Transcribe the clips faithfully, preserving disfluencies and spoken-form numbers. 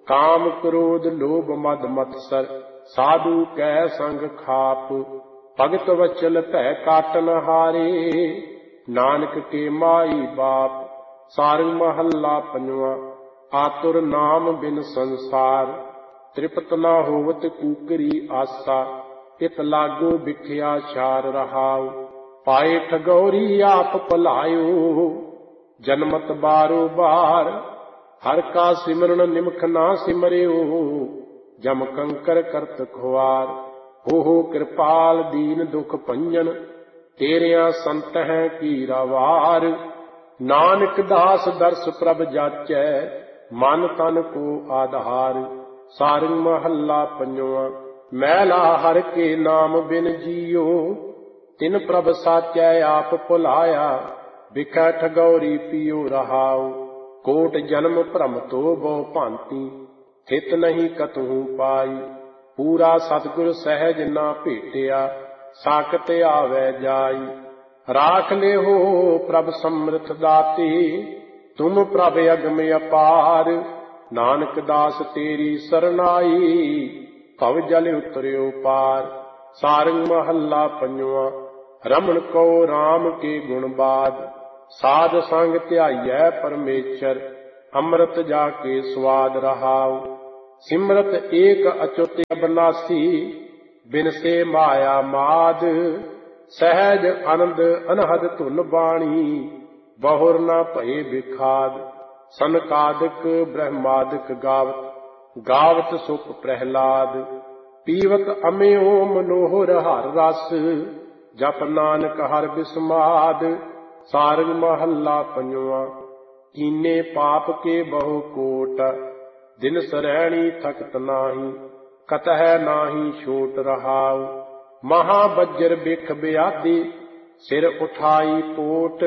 काम क्रोध लोभ मद मत्सर साधु कै संग खाप। भगत वचल भै काटन हारे नानक के माई बाप। सारंग महला पंजवा। आतुर नाम बिन संसार तृप्त न होवत कूकरी आसा। इत लागो बिख्या चार रहाव पाए ठगौरी आप पलायो। जन्मत बारो बार हर का सिमरन निमख ना सिमरियो। जम कंकर करत खुआर हो हो कृपाल दीन दुख भंजन। तेरिया संत है कीरा वार। नानक दास दर्श प्रभ जाचै मन तन को आधार। सारंग महला पंजवा। मैला हर के नाम बिन जियो तिन प्रभ साचै आप भुलाया। बिखै ठगौरी पियो रहाओ कोट जन्म भ्रम तो बहु भांति। थित नहीं कतहु पाई पूरा सतगुर सहज ना भेटिया। साकत आवे जाई राख ले हो प्रभ समृथ दाते। तुम प्रभ अगम अपार नानक दास तेरी सरनाई। भव जल उतरियो पार। सारंग महला पंजवा। रमन को राम के गुण बाद साध संग ध्याइयै परमेश्वर। अमृत जाके स्वाद रहाओ सिमरत एक अचुत अबनासी। बिन से माया माद सहज आनंद अनहद धुन बाणी। बहुर न भये बिखाद सनकादिक ब्रह्मादिक गावत। गावत सुख प्रहलाद पीवत अम्यो मनोहर हर रस। जप नानक हर बिस्माद। सारंग महला पंजवा। कीने पाप के बहु कोट दिन सरैणी थकत नाही। कतह नाही छोट रहाओ महाबज्र बिख ब्याधि। सिर उठाई पोट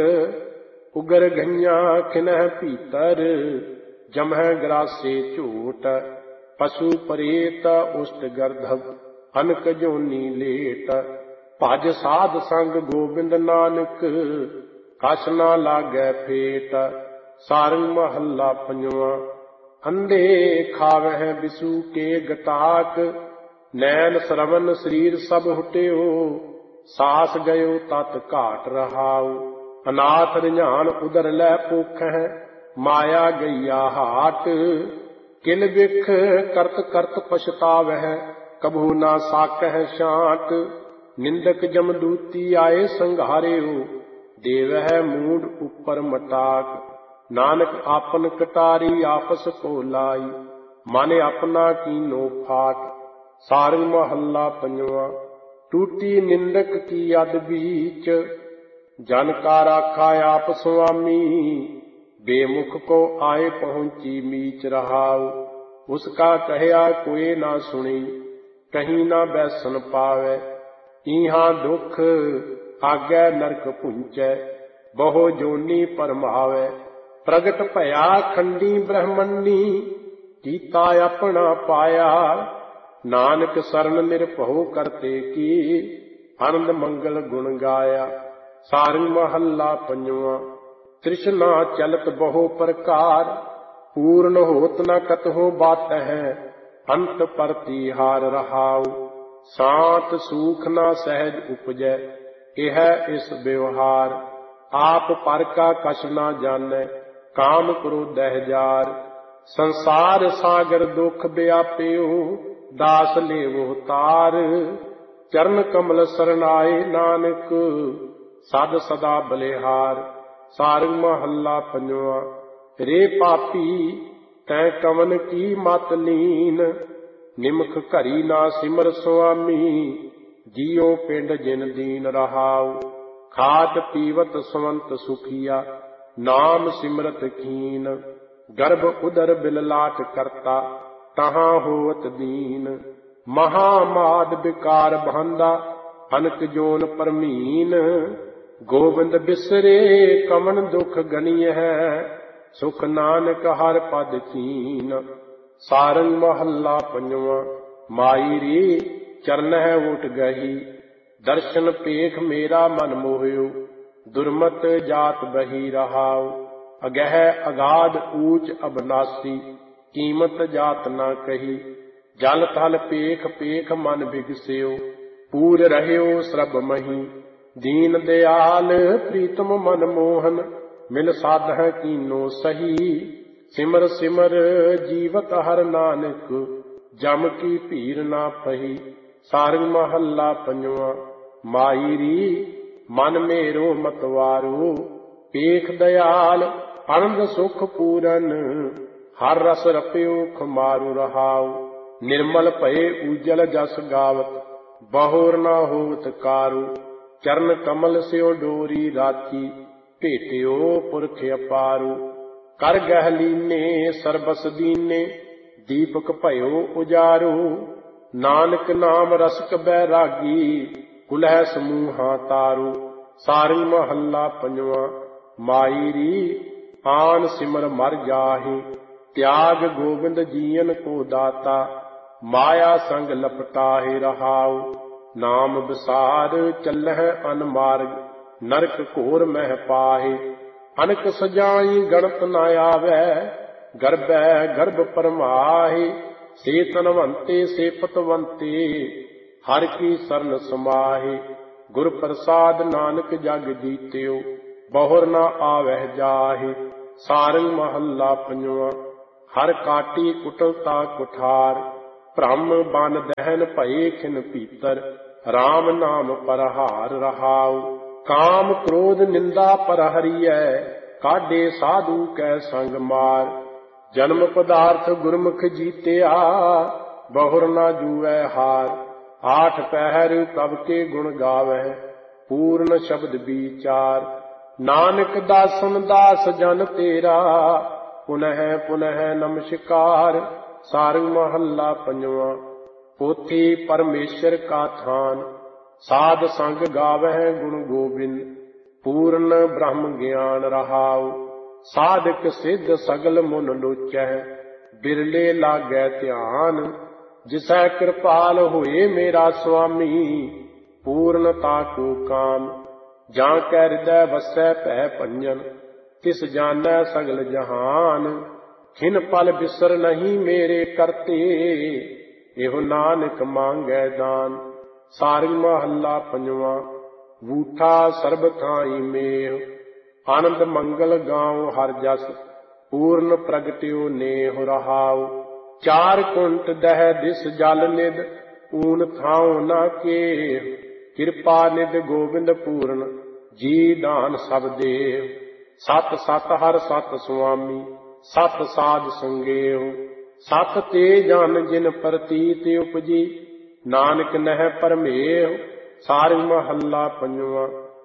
उगर गैया खिनह भीतर। जमह ग्रासे झूठ पशु परेत उष्ट गर्धव। अनक जोनी लेट भज साध संग गोबिंद नानक। कछ ना लागै फेट। सारंग महला पंजवा। अंधे खावह बिसु के गटाक। नैन श्रवण शरीर सब हुटियो। सास गयो तत घाट रहाओ। अनाथ रिझान उदर लै पोखह। माया गैया हाट। किल बिख करत करत पछतावह। कभू ना साकह शांत। निंदक जमदूती आए संघारियो। देवह मूड ऊपर मटाक। नानक आपन कटारी आपस को लाई। मन अपना कीनो फाट। सारंग महला पंजवा। टूटी निंदक की अद बीच जन का राखा आप स्वामी। बेमुख को आए पहुंची मीच रहाओ। उसका कहया कोई ना सुनी कहीं ना बैसन पावे। इहाँ दुख आगे नरक पुंचै बहु जोनी परमावे। प्रगट भया खंडी ब्रह्मणी कीता अपना पाया। नानक शरण निरभउ करते की आनंद मंगल गुण गाया। सारंग महला पंजवा। तृष्णा चलत बहु प्रकार पूर्ण होत न कतहु बात है। अंत प्रतिहार रहाओ सांत सूख न सहज उपजै। यह इस व्यवहार आप पर का कछ न जानै। काम क्रोध जार संसार सागर दुख व्याप्यो। दास लेवो तार चरण कमल शरणाए नानक। सद सदा बलिहार। सारंग महला पंजवा। रे पापी तै कवन की मत लीन। निमख घरी ना सिमर स्वामी। जियो पिंड जिन दीन रहाओ। खात पीवत सवंत सुखिया नाम सिमरत कीन। गर्भ उदर बिललाट करता तहाँ होवत दीन। महामाद विकार बहंदा अनक जोन परमीन। गोविंद बिसरे कमन दुख गनीय है। सुख नानक हर पद कीन। सारंग महला पंजवा। माई रे चरण है उठ गही। दर्शन पेख मेरा मन मोहियो। दुर्मत जात बही रहाओ। अगह अगाध ऊंच अबनासी। ਕੀਮਤ ਜਾਤ ਨਾ ਕਹੀ। ਜਲ ਥਲ ਪੇਖ ਪੇਖ ਮਨ ਬਿਗਸਿਓ, ਪੂਰ ਰਹਿਓ ਸਰਬ ਮਹੀ। ਦੀਨ ਦਿਆਲ ਪ੍ਰੀਤਮ ਮਨ ਮੋਹਨ, ਮਿਲ ਸਾਧਹਿ ਕੀਨੋ ਸਹੀ। ਸਿਮਰ ਸਿਮਰ ਜੀਵਤ ਹਰ ਨਾਨਕ, ਜਮ ਕੀ ਭੀਰ ਨਾ ਪਹੀ। ਸਾਰੰਗ ਮਹੱਲਾ ਪੰਜਵਾਂ। ਮਾਈ ਰੀ ਮਨ ਮੇਰੋ ਮਤਵਾਰੂ, ਪੇਖ ਦਿਆਲ ਆਨੰਦ ਸੁਖ ਪੂਰਨ। ਹਰ ਰਸ ਰਪਿਓ ਖਮਾਰੂ ਰਹਾਉ, ਨਿਰਮਲ ਭਏ ਊਜਲ ਜਸ ਗਾਵਤ। ਬਹੁਰ ਨਾ ਹੋਵਤ ਕਾਰੂ, ਚਰਨ ਕਮਲ ਸਿਓ ਡੋਰੀ ਰਾਖੀ। ਭੇਟਿਓ ਪੁਰਖ ਅਪਾਰੂ, ਕਰ ਗਹਿ ਲੀਨੇ ਸਰਬਸ ਦੀਨੇ। ਦੀਪਕ ਭਇਓ ਉਜਾਰੂ, ਨਾਨਕ ਨਾਮ ਰਸਕ ਬੈਰਾਗੀ। ਕੁਲਹਿ ਸਮੂਹਾਂ ਤਾਰੂ। ਸਾਰੰਗ ਮਹੱਲਾ ਪੰਜਵਾਂ। ਮਾਈ ਰੀ ਆਨ ਸਿਮਰ ਮਰ ਜਾਹੀ, ਤਿਆਗ ਗੋਬਿੰਦ ਜੀਅਨ ਕੋ ਦਾਤਾ। ਮਾਇਆ ਸੰਗ ਲਪਟਾਹੇ ਰਹਾਉ, ਨਾਮ ਵਿਸਾਰ ਚੱਲਹਿ ਅਨਮਾਰਗ। ਨਰਕ ਘੋਰ ਮਹਿ ਪਾਹੇ, ਅਨਕ ਸਜਾਈ ਗਣਤ ਨ ਆਵੈ। ਗਰਭੈ ਗਰਭ ਪਰਮਾਹੇ, ਸੇ ਤਨਵੰਤੇ ਸੇ ਪਤਵੰਤੇ। ਹਰ ਕੀ ਸਰਨ ਸਮਾਹੇ, ਗੁਰ ਪ੍ਰਸਾਦ ਨਾਨਕ ਜਗ ਜੀਤਿਓ। ਬਹੁਰ ਨਾ ਆਵਹਿ ਜਾਹੇ। ਸਾਰੰਗ ਮਹੱਲਾ ਪੰਜਵਾਂ। ਹਰ ਕਾਟੀ ਕੁਟਲਤਾ ਕੁਠਾਰ, ਭ੍ਰਮ ਬਨ ਦਹਿਨ ਭਏ ਖਿਨ ਭੀਤਰ। ਰਾਮ ਨਾਮ ਪਰਹਾਰ ਰਹਾਉ, ਕਾਮ ਕ੍ਰੋਧ ਨਿੰਦਾ ਪਰ ਹਰੀਐ। ਕਾਢੇ ਸਾਧੂ ਕੈ ਸੰਗ ਮਾਰ, ਜਨਮ ਪਦਾਰਥ ਗੁਰਮੁਖ ਜੀਤਿਆ। ਬਹੁਰ ਨਾ ਜੂਐ ਹਾਰ, ਆਠ ਪਹਿਰ ਪ੍ਰਭ ਕੇ ਗੁਣ ਗਾਵਹਿ। ਪੂਰਨ ਸ਼ਬਦ ਵਿਚਾਰ, ਨਾਨਕ ਦਾਸਨ ਦਾਸ ਜਨ ਤੇਰਾ। ਪੁਨਹਿ ਪੁਨਹਿ ਨਮਸਕਾਰ। ਸਾਰੰਗ ਮਹੱਲਾ ਪੰਜਵਾਂ। ਪੋਥੀ ਪਰਮੇਸ਼ਰ ਕਾ ਥਾਨ, ਸਾਧ ਸੰਗ ਗਾਵਹਿ ਗੁਣ ਗੋਬਿੰਦ। ਪੂਰਨ ਬ੍ਰਹਮ ਗਿਆਨ ਰਹਾਉ, ਸਾਧਕ ਸਿੱਧ ਸਗਲ ਮੁਨ ਲੋਚਹਿ। ਬਿਰਲੇ ਲਾਗੈ ਧਿਆਨ, ਜਿਸੈ ਕਿਰਪਾਲ ਹੋਏ ਮੇਰਾ ਸੁਆਮੀ। ਪੂਰਨਤਾ ਕੋ ਕਾਮ, ਜਾਂ ਕੈ ਹਿਰਦੈ ਵਸੈ ਭੈ ਭੰਜਨ। ਤਿਸ ਜਾਣੈ ਸਗਲ ਜਹਾਨ, ਖਿਨ ਪਲ ਬਿਸਰ ਨਹੀਂ ਮੇਰੇ ਕਰਤੇ। ਇਹੋ ਨਾਨਕ ਮੰਗੈ ਦਾਨ। ਸਾਰੰਗ ਮਹੱਲਾ ਪੰਜਵਾਂ। ਬੂਠਾ ਸਰਬ ਥਾਈ ਮੇਹ, ਆਨੰਦ ਮੰਗਲ ਗਾਉ ਹਰ ਜਸ। ਪੂਰਨ ਪ੍ਰਗਟਿਓ ਨੇਹ ਰਹਾਉ, ਚਾਰ ਕੁੰਟ ਦਹਿ ਦਿਸ ਜਲ ਨਿਧ। ਊਨ ਥਾਉ ਨਾ ਕੇਹ, ਕਿਰਪਾ ਨਿਧ ਗੋਬਿੰਦ ਪੂਰਨ। ਜੀ ਦਾਨ ਸਭ ਦੇਹ, ਸਤ ਸਤ ਹਰ ਸਤ ਸੁਆਮੀ। ਸਤ ਸਾਧ ਸੰਗੇਹੁ, ਸਤ ਤੇ ਜਨ ਜਿਨ ਪ੍ਰਤੀਤ ਉਪਜੀ। ਨਾਨਕ ਨਹਿ ਪਰਮੇਹੁ। ਸਾਰੰਗ ਮਹੱਲਾ ਪੰਜਵਾਂ।